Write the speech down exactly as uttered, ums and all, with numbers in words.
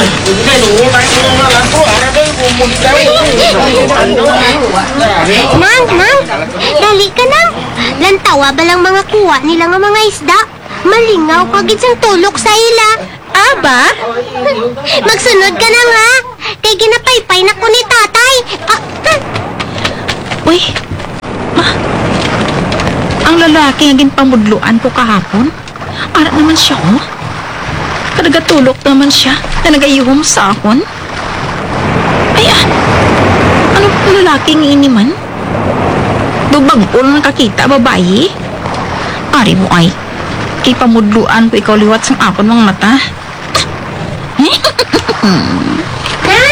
Mang, mang, dali ka nang. Lantawa ba lang mga kuha nila nga mga isda? Malingaw pagid sang tulok sa ila. Aba? Magsunod ka nang ha. Kay ginapaypay na ko ni tatay. Ah, Uy, ma, ang lalaki nga ginpamudluan ko kahapon. Ara naman siya, oh. Kadagatulok naman siya na nagayuhom sa akon. Ay, ah, ano pa lalaki nga ini man? Dubag-ul nga kakita, babae. Ari mo ay, kay pamudluan ko ikaw liwat sang akon mga mata. Nay!